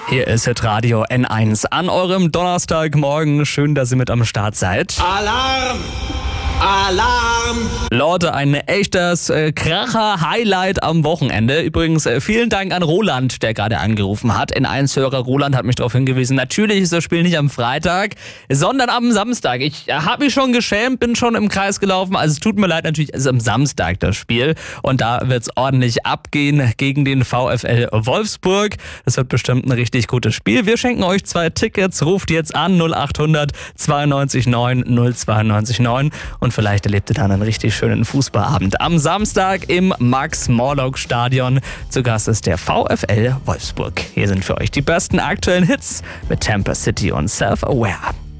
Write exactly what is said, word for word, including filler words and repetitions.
Hier ist Hitradio N eins an eurem Donnerstagmorgen. Schön, dass ihr mit am Start seid. Alarm! Alarm! Leute, ein echtes äh, Kracher-Highlight am Wochenende. Übrigens, äh, vielen Dank an Roland, der gerade angerufen hat. N eins-Hörer Roland hat mich darauf hingewiesen, natürlich ist das Spiel nicht am Freitag, sondern am Samstag. Ich äh, habe mich schon geschämt, bin schon im Kreis gelaufen. Also es tut mir leid, natürlich ist am Samstag das Spiel. Und da wird's ordentlich abgehen gegen den VfL Wolfsburg. Das wird bestimmt ein richtig gutes Spiel. Wir schenken euch zwei Tickets. Ruft jetzt an null acht hundert zweiundneunzig neun null zweiundneunzig neun und vielleicht erlebt ihr dann einen richtig schönen Fußballabend am Samstag im Max-Morlock-Stadion. Zu Gast ist der VfL Wolfsburg. Hier sind für euch die besten aktuellen Hits mit Tampa City und Self-Aware.